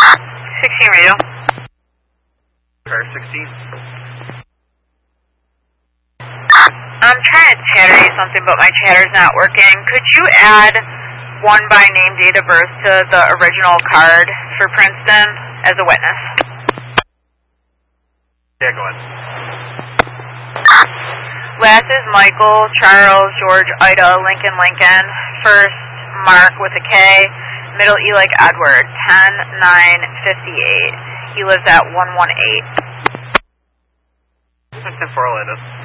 16 radio. Car 16. I'm trying to chatter you something, but my chatter's not working. Could you add one by name date of birth to the original card for Princeton as a witness? Yeah, go ahead. Last is Michael, Charles, George, Ida, Lincoln, Lincoln. First, Mark with a K. Middle E like Edward, 10-9-58. He lives at 118. 10-4 Orlando.